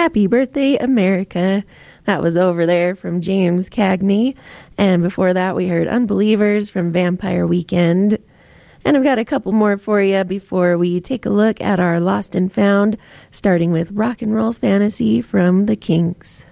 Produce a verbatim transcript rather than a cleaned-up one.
Happy Birthday, America. That was Over There from James Cagney. And before that, we heard Unbelievers from Vampire Weekend. And I've got a couple more for you before we take a look at our Lost and Found, starting with Rock and Roll Fantasy from the Kinks.